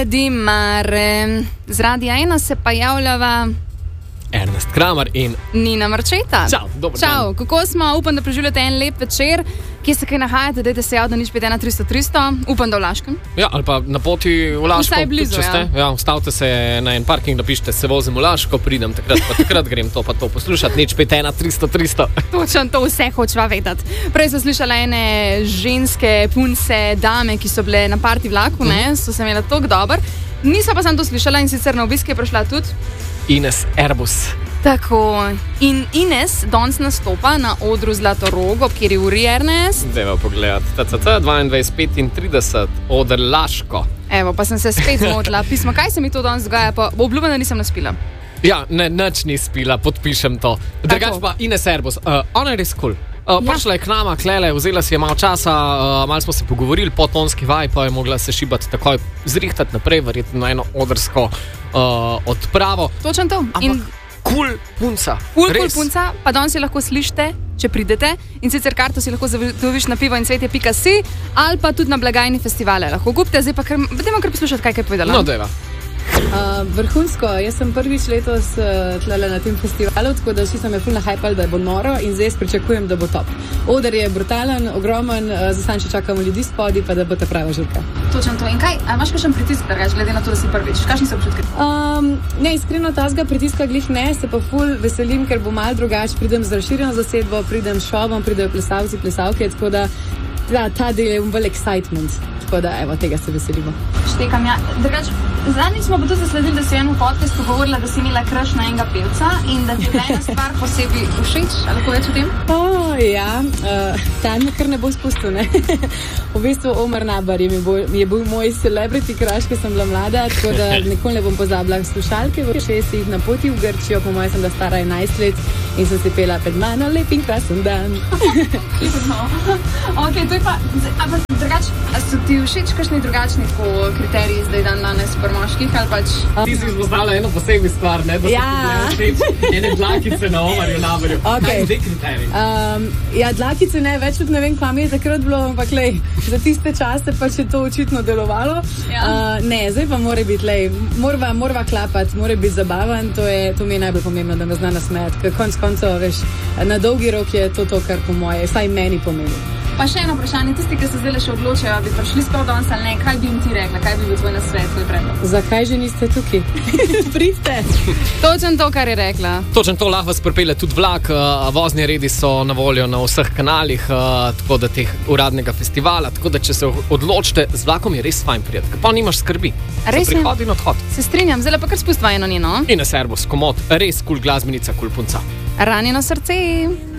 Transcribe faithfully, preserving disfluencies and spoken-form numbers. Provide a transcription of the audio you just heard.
Dimar, z Radia ena se pa javljava Ernest Kramer in Nina Marčeta. Čau, dober Čau, dan. kako smo? Upam, da preživljate en lep večer. Kje se kaj nahajate? Dajte se javiti na nič pet ena tristo tristo. Upam, da v Laškem. Ja, ali pa na poti v Laško. Vsaj blizu, tudi, če ste. ja. Ja, ustavite se na en parking, napišite, se vozim v Laško, pridem takrat, pa takrat grem to pa to poslušati. Nič pet ena tristo tristo. Točno to vse hočeva vedeti. Prej sem slišala ene ženske, punce, dame, ki so bile na parti vlaku, ne? So se imela toliko dober. Nisem pa sem to slišala in sicer na obisk je prišla tudi Ines Erbus. Tako. In Ines danes nastopa na odru Zlatorog, ob kateri uri Ernest. Dajva pogledati. T C C dvaindvajset petintrideset, oder Laško. Evo, pa sem se spet zmotila. Pismo, kaj se mi to danes dogaja, pa obljubim, da nisem naspila. Ja, ne, nič ni spila, podpišem to. Drugač pa Ines Erbus, uh, ona je res kul. Cool. Uh, Ja. Prišla je k nama, klele, vzela si je malo časa, uh, malo smo se pogovorili, potonski vaj, pa je mogla se šibati takoj, zrihtati naprej, verjetno na eno odrsko uh, odpravo. Točno to. Ampak kul cool punca. Kul, kul Res. punca, pa danes jo lahko slišite, če pridete. In sicer karto si lahko zagotoviš na pivo in cvetje pika si ali pa tudi na blagajni festivale. Lahko kupite, zdaj pa kar, dajmo kar poslušati, kaj je povedala. No, dajva. Uh, vrhunsko, jaz sem prvič letos uh, tlele na tem festivalu, tako da vsi so me ful nahajpali, da bo noro in zdaj pričakujem, da bo top. Oder je brutalen, ogromen, uh, zdaj samo še čakamo ljudi spodi, pa da bo ta prava žurka. Točno to. In kaj, a imaš kakšen pritisk, drugače, glede na to, da si prvič? Kakšni so občutki? Um, ne, iskreno tazga pritiska glih ne, se pa ful veselim, ker bo malo drugače, pridem z razširjeno zasedbo, pridem s šovom, pridejo plesalci, plesalke, tako da ta, ta del je vel excitement. Tako da, evo, tega se veselimo. Štekam, ja. Drugač, zadnjič smo pa tudi zasledili, da si v enem podcastu govorila, da si imela crush na enega pevca in da ti je ena stvar posebej všeč. Ali lahko več o tem? Oh, ja, uh, ta me kar ne bo spustil, ne. V bistvu Omar Nabar je, mi bo, je bil moj celebrity crush, ko sem bila mlada, tako da nikoli ne bom pozabila slušalke v šestih na poti v Grčijo, po mojem sem bila stara enajst let in sem si pela pred mano lep in krasen dan. No. Ok, to je pa, ampak drugač, a so ti všeč kakšni drugačni kriteriji zdaj dan danes pri moških ali pač? Ti si izpoznala eno posebno stvar, ne? Da Ja. so ti všeč ene dlakice na Omarju Nabarju. Ok. Kaj je zdaj kriterij? Um, ja, dlakice ne, več tudi ne vem, kva mi je takrat bilo, ampak lej, za tiste čase pa je to očitno delovalo. Ja. Uh, ne, zdaj pa mora biti, lej, morava, morava klapati, mora biti zabaven, to, je, to mi je najbolj pomembno, da me zna nasmejati, ker konc koncev, veš, na dolgi rok je to to, kar po moje, vsaj meni pomeni. Pa še eno vprašanje, tisti, ki se zdaj še odločajo, bi prišli sploh danes ali ne, kaj bi jim ti rekla, kaj bi bil tvoj nasvet, tvoj predlog? Zakaj že niste tukaj? Pridite! Točno to, kar je rekla. Točno to lahko vas pripelje tudi vlak, uh, vozni redi so na voljo na vseh kanalih, uh, tako da teh uradnega festivala, tako da če se odločite, z vlakom je res fajn prijeti, pa nimaš skrbi. Res za je? prihod in odhod. Se strinjam, zdaj pa kar spustva eno njeno. Ines Erbus, komod, res kul cool glasbenica, kul cool punca. Ranjeno srce.